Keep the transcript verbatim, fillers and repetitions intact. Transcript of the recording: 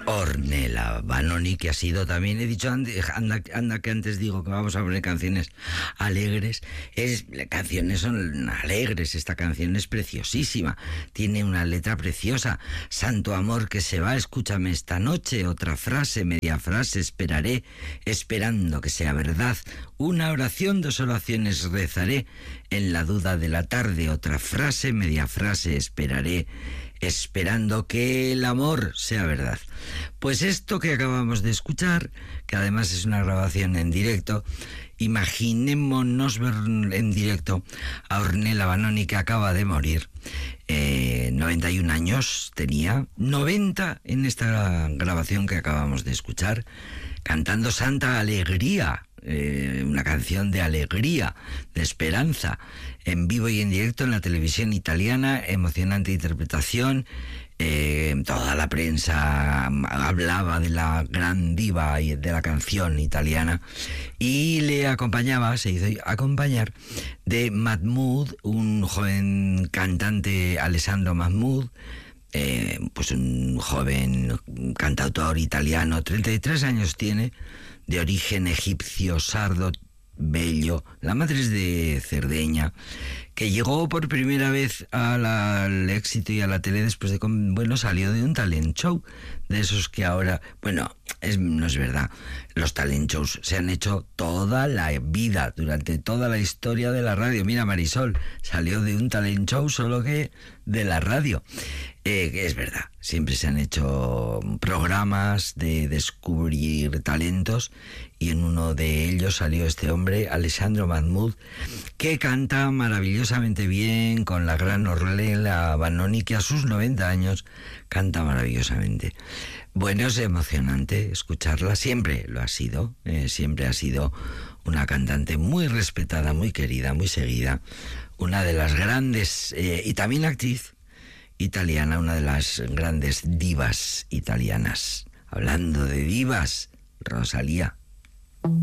Ornella Vanoni, que ha sido también, he dicho, anda, anda que antes digo que vamos a poner canciones alegres, es, canciones son alegres, esta canción es preciosísima, tiene una letra preciosa, santo amor que se va, escúchame esta noche, otra frase, media frase, esperaré, esperando que sea verdad, una oración, dos oraciones rezaré, en la duda de la tarde, otra frase, media frase, esperaré, esperando que el amor sea verdad. Pues esto que acabamos de escuchar, que además es una grabación en directo, imaginémonos ver en directo a Ornella Vanoni, que acaba de morir, eh, noventa y un años tenía, noventa en esta grabación que acabamos de escuchar, cantando Santa Alegría, eh, una canción de alegría, de esperanza, en vivo y en directo en la televisión italiana, emocionante interpretación. Eh, toda la prensa hablaba de la gran diva y de la canción italiana, y le acompañaba, se hizo acompañar de Mahmood, un joven cantante, Alessandro Mahmood, eh, pues un joven cantautor italiano, treinta y tres años tiene, de origen egipcio, sardo, bello, la madre es de Cerdeña, que llegó por primera vez a la, al éxito y a la tele después de, bueno, salió de un talent show, de esos que ahora, bueno, es, no es verdad, los talent shows se han hecho toda la vida, durante toda la historia de la radio. Mira, Marisol salió de un talent show, solo que de la radio. Eh, es verdad, siempre se han hecho programas de descubrir talentos, y en uno de ellos salió este hombre, Alessandro Mahmood, que canta maravillosamente bien, con la gran Ornella Vanoni, que a sus noventa años canta maravillosamente. Bueno, es emocionante escucharla, siempre lo ha sido, eh, siempre ha sido una cantante muy respetada, muy querida, muy seguida, una de las grandes, eh, y también actriz italiana, una de las grandes divas italianas. Hablando de divas, Rosalía.